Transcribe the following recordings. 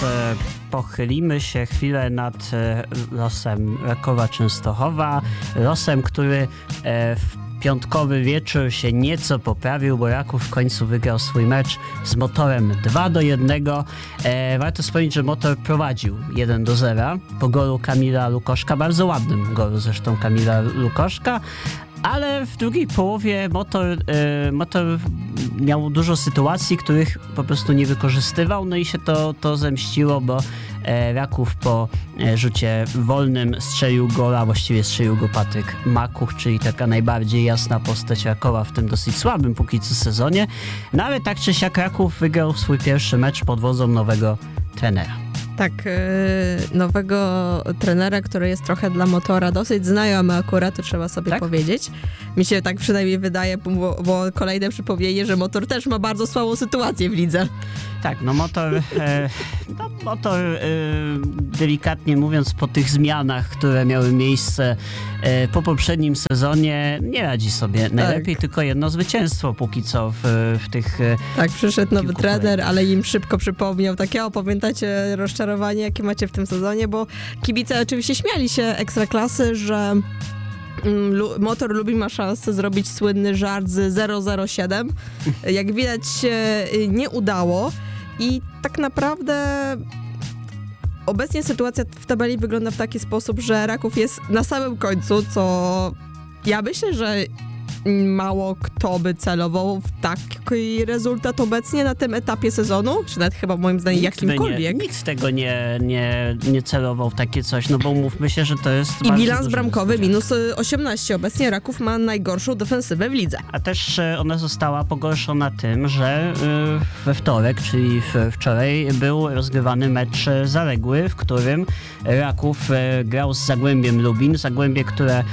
pochylimy się chwilę nad losem Rakowa Częstochowa. Losem, który w piątkowy wieczór się nieco poprawił, bo Raków w końcu wygrał swój mecz z Motorem 2-1. Warto wspomnieć, że Motor prowadził 1-0 po golu Kamila Lukoszka, bardzo ładnym golu zresztą Kamila Lukoszka, ale w drugiej połowie Motor miał dużo sytuacji, których po prostu nie wykorzystywał, no i się to zemściło, bo Raków po rzucie wolnym strzelił gola, właściwie strzelił go Patryk Makuch, czyli taka najbardziej jasna postać Rakowa w tym dosyć słabym póki co sezonie. No ale tak czy siak Raków wygrał swój pierwszy mecz pod wodzą nowego trenera. Tak, nowego trenera, który jest trochę dla Motora dosyć znajomy akurat, to trzeba sobie powiedzieć. Mi się tak przynajmniej wydaje, bo kolejne przypomnienie, że Motor też ma bardzo słabą sytuację w lidze. Tak, no Motor, delikatnie mówiąc, po tych zmianach, które miały miejsce po poprzednim sezonie, nie radzi sobie najlepiej, tylko jedno zwycięstwo póki co w tych... Tak, przyszedł nowy trener, ale im szybko przypomniał takie, pamiętacie rozczarowanie, jakie macie w tym sezonie, bo kibice oczywiście śmiali się Ekstraklasy, że Motor Lublin ma szansę zrobić słynny żart z 007. Jak widać się nie udało i tak naprawdę obecnie sytuacja w tabeli wygląda w taki sposób, że Raków jest na samym końcu, co ja myślę, że mało kto by celował w taki rezultat obecnie na tym etapie sezonu, czy nawet chyba moim zdaniem jakimkolwiek. Nikt tego nie celował w takie coś, no bo umówmy się, że to jest i bilans bramkowy minus 18. Obecnie Raków ma najgorszą defensywę w lidze. A też ona została pogorszona tym, że we wtorek, czyli wczoraj był rozgrywany mecz zaległy, w którym Raków grał z Zagłębiem Lubin. Zagłębie, które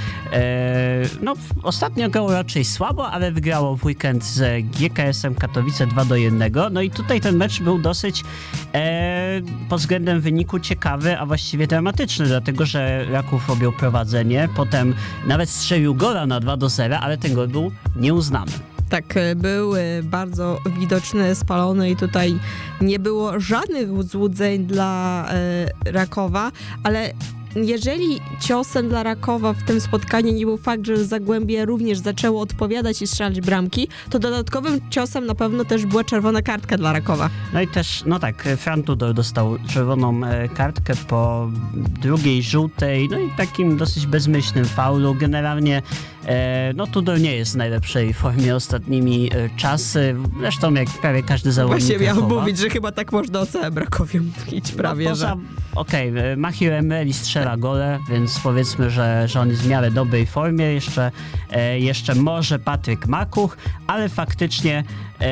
ostatnio grało raczej słabo, ale wygrało w weekend z GKS-em Katowice 2-1. No i tutaj ten mecz był dosyć pod względem wyniku ciekawy, a właściwie dramatyczny, dlatego że Raków objął prowadzenie, potem nawet strzelił gola na 2-0, ale ten gol był nieuznany. Tak, był bardzo widoczny, spalony i tutaj nie było żadnych złudzeń dla Rakowa, ale jeżeli ciosem dla Rakowa w tym spotkaniu nie był fakt, że Zagłębie również zaczęło odpowiadać i strzelać bramki, to dodatkowym ciosem na pewno też była czerwona kartka dla Rakowa. No i też, Fran Tudor dostał czerwoną kartkę po drugiej żółtej, no i takim dosyć bezmyślnym faulu. Generalnie Tudor nie jest w najlepszej formie ostatnimi czasy, zresztą jak prawie każdy zawodnik. Właśnie miałem mówić, że chyba tak można o całym Rakowie mówić prawie, że... Mahir Emeli strzela gole, więc powiedzmy, że on jest w miarę dobrej formie. Jeszcze może Patryk Makuch, ale faktycznie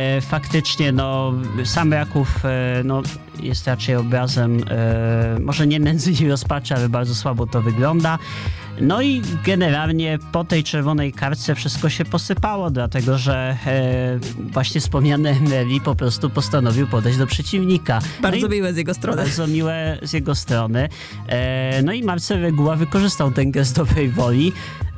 sam Raków jest raczej obrazem może nie nędzy i rozpaczy, ale bardzo słabo to wygląda. No i generalnie po tej czerwonej kartce wszystko się posypało, dlatego że właśnie wspomniany Emeli po prostu postanowił podejść do przeciwnika. Bardzo miłe z jego strony. Bardzo miłe z jego strony. No i Marcel Reguła wykorzystał ten gest dobrej woli.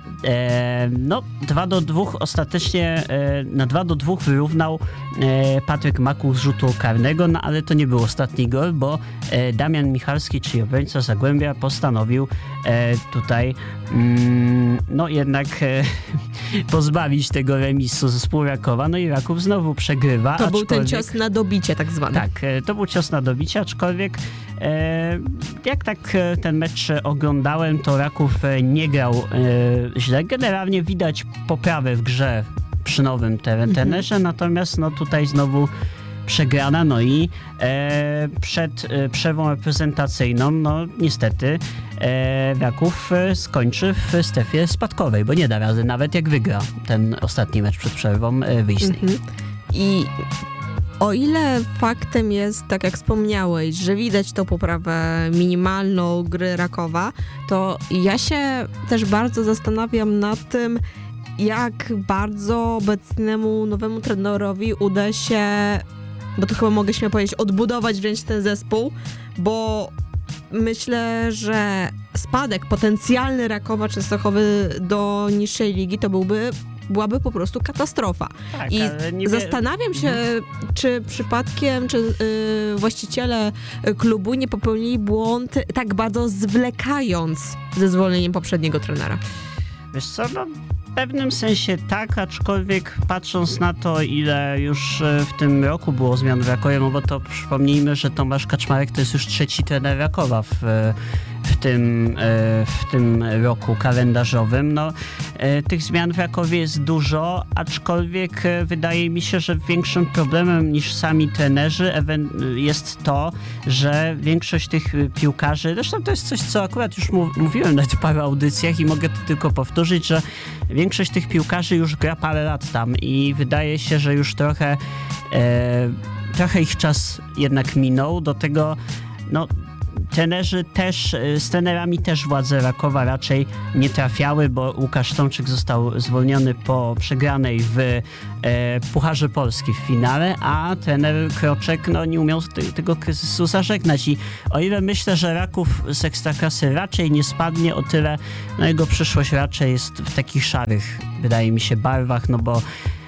2-2 ostatecznie na 2-2 wyrównał Patryk Makuch z rzutu karnego, ale to nie był ostatni gol, bo Damian Michalski, czyli obrońca Zagłębia, postanowił tutaj jednak pozbawić tego remisu zespół Rakowa, no i Raków znowu przegrywa. To był ten cios na dobicie tak zwany. Tak, to był cios na dobicie, aczkolwiek jak tak ten mecz oglądałem, to Raków nie grał źle. Generalnie widać poprawę w grze przy nowym trenerze, natomiast tutaj znowu przegrana, no i przed przerwą reprezentacyjną, niestety Raków skończy w strefie spadkowej, bo nie da rady, nawet jak wygra ten ostatni mecz przed przerwą wyjściową. I o ile faktem jest, tak jak wspomniałeś, że widać tą poprawę minimalną gry Rakowa, to ja się też bardzo zastanawiam nad tym, jak bardzo obecnemu nowemu trenerowi uda się, bo to chyba mogę śmiało powiedzieć, odbudować wręcz ten zespół, bo myślę, że spadek potencjalny Rakowa Częstochowy do niższej ligi to byłby byłaby po prostu katastrofa. Tak, I zastanawiam się, czy przypadkiem, czy właściciele klubu nie popełnili błąd tak bardzo zwlekając ze zwolnieniem poprzedniego trenera. Wiesz co, no w pewnym sensie tak, aczkolwiek patrząc na to, ile już w tym roku było zmian w Rakowie, no bo to przypomnijmy, że Tomasz Kaczmarek to jest już 3. trener Rakowa w tym roku kalendarzowym. No, tych zmian w Rakowie jest dużo, aczkolwiek wydaje mi się, że większym problemem niż sami trenerzy jest to, że większość tych piłkarzy, zresztą to jest coś, co akurat już mówiłem na paru audycjach i mogę to tylko powtórzyć, że większość tych piłkarzy już gra parę lat tam i wydaje się, że już trochę ich czas jednak minął. Do tego no trenerzy też, z trenerami też władze Rakowa raczej nie trafiały, bo Łukasz Tomczyk został zwolniony po przegranej w Pucharze Polski w finale, a trener Kroczek nie umiał tego kryzysu zażegnać i o ile myślę, że Raków z Ekstraklasy raczej nie spadnie, o tyle jego przyszłość raczej jest w takich szarych, wydaje mi się, barwach, no bo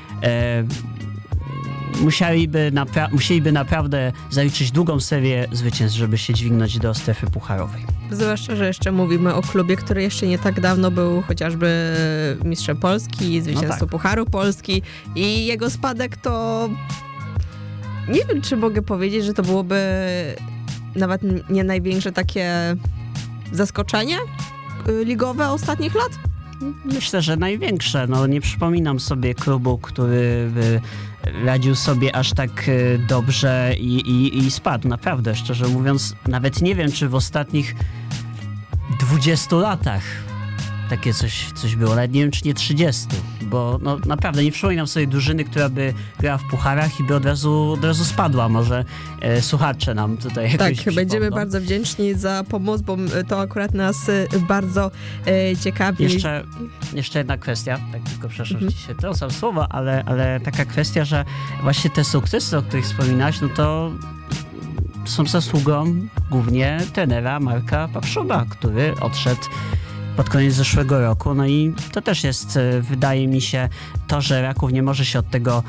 musieliby naprawdę zaliczyć długą serię zwycięstw, żeby się dźwignąć do strefy pucharowej. Zwłaszcza, że jeszcze mówimy o klubie, który jeszcze nie tak dawno był chociażby mistrzem Polski, zwycięzcą Pucharu Polski i jego spadek to... Nie wiem, czy mogę powiedzieć, że to byłoby nawet nie największe takie zaskoczenie ligowe ostatnich lat? Myślę, że największe. Nie przypominam sobie klubu, który by radził sobie aż tak dobrze i spadł. Naprawdę, szczerze mówiąc, nawet nie wiem, czy w ostatnich 20 latach takie coś było. Nawet nie wiem, czy nie 30, bo naprawdę nie przypominam sobie drużyny, która by grała w pucharach i by od razu spadła. Może słuchacze nam tutaj jakoś przypomną. Będziemy bardzo wdzięczni za pomoc, bo to akurat nas bardzo ciekawi. Jeszcze jedna kwestia, tak tylko przepraszam, że ci się trącam słowa, ale taka kwestia, że właśnie te sukcesy, o których wspominałaś, to są zasługą głównie trenera Marka Papszuba, który odszedł pod koniec zeszłego roku. No i to też jest, wydaje mi się, to, że Raków nie może się od tego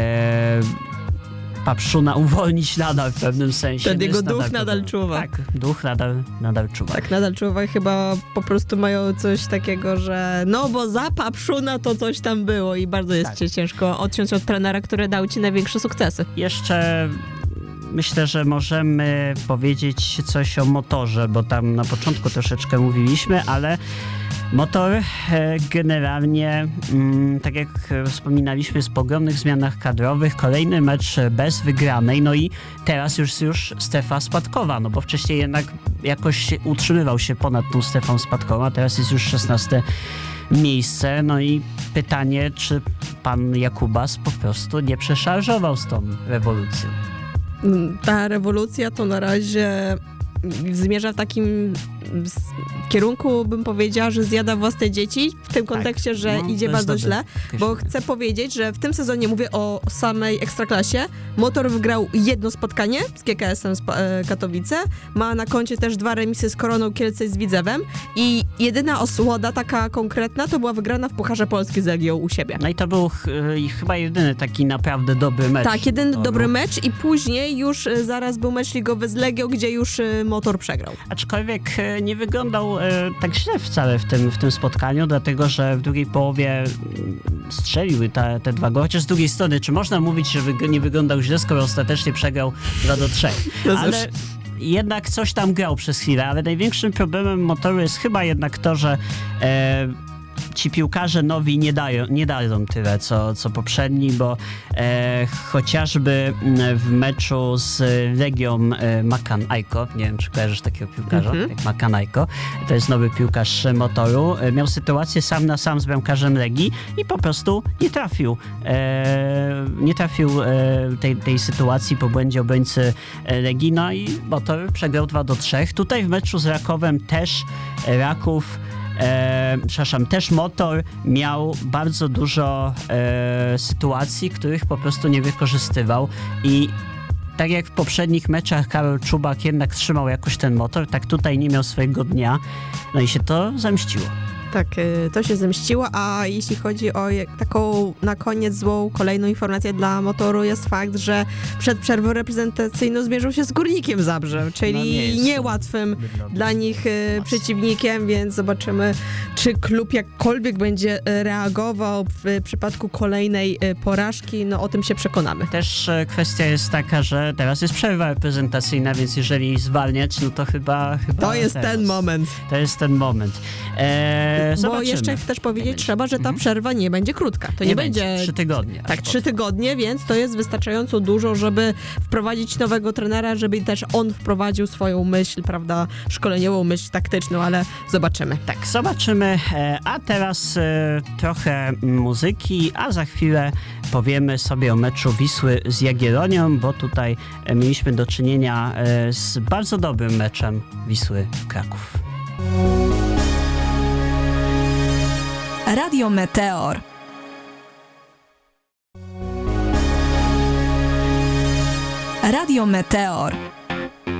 Papszuna uwolnić nadal w pewnym sensie. Ten jego duch nadal czuwa. Tak, duch nadal czuwa. Tak, nadal czuwa. Chyba po prostu mają coś takiego, że bo za Papszuna to coś tam było i bardzo jest cię ciężko odciąć od trenera, który dał ci największe sukcesy. Jeszcze myślę, że możemy powiedzieć coś o Motorze, bo tam na początku troszeczkę mówiliśmy, ale Motor generalnie, tak jak wspominaliśmy, jest po ogromnych zmianach kadrowych, kolejny mecz bez wygranej, i teraz już strefa spadkowa, bo wcześniej jednak jakoś utrzymywał się ponad tą strefą spadkową, a teraz jest już 16 miejsce, i pytanie, czy pan Jakubas po prostu nie przeszarżował z tą rewolucją. Ta rewolucja to na razie zmierza w takim kierunku, bym powiedziała, że zjada własne dzieci, w tym kontekście, że idzie bardzo źle, bo chcę powiedzieć, że w tym sezonie, mówię o samej Ekstraklasie, Motor wygrał jedno spotkanie z GKS-em Katowice, ma na koncie też 2 remisy z Koroną Kielce i z Widzewem i jedyna osłoda taka konkretna to była wygrana w Pucharze Polski z Legią u siebie. I to był chyba jedyny taki naprawdę dobry mecz. Tak, jedyny dobry mecz i później już zaraz był mecz ligowy z Legią, gdzie już Motor przegrał. Aczkolwiek nie wyglądał tak źle wcale w tym spotkaniu, dlatego że w drugiej połowie strzeliły te 2 gole. Chociaż z drugiej strony, czy można mówić, że nie wyglądał źle, skoro ostatecznie przegrał 2-3? Ale jednak coś tam grał przez chwilę, ale największym problemem Motoru jest chyba jednak to, że ci piłkarze nowi nie dają tyle, co poprzedni, bo chociażby w meczu z Legią Makan Ajko, nie wiem, czy kojarzysz takiego piłkarza, jak Makan Ajko, to jest nowy piłkarz Motoru, miał sytuację sam na sam z bramkarzem Legii i po prostu nie trafił tej sytuacji po błędzie obrońcy Legii, i Motor przegrał 2-3. Tutaj w meczu z Rakowem też też Motor miał bardzo dużo sytuacji, których po prostu nie wykorzystywał i tak jak w poprzednich meczach Karol Czubak jednak trzymał jakoś ten Motor, tak tutaj nie miał swojego dnia, i się to zemściło. Tak, to się zemściło, a jeśli chodzi o taką na koniec złą kolejną informację dla Motoru jest fakt, że przed przerwą reprezentacyjną zmierzył się z Górnikiem Zabrze, czyli niełatwym dla nich przeciwnikiem, więc zobaczymy, czy klub jakkolwiek będzie reagował w przypadku kolejnej porażki, no o tym się przekonamy. Też kwestia jest taka, że teraz jest przerwa reprezentacyjna, więc jeżeli zwalniać, no to chyba to jest teraz. ten moment. To jest ten moment. Bo jeszcze też powiedzieć trzeba, że ta przerwa nie będzie krótka. To nie będzie 3 tygodnie. Tak, 3 tygodnie, więc to jest wystarczająco dużo, żeby wprowadzić nowego trenera, żeby też on wprowadził swoją myśl, prawda, szkoleniową myśl taktyczną, ale zobaczymy. Tak, zobaczymy. A teraz trochę muzyki, a za chwilę powiemy sobie o meczu Wisły z Jagiellonią, bo tutaj mieliśmy do czynienia z bardzo dobrym meczem Wisły Kraków. Radio Meteor. Radio Meteor.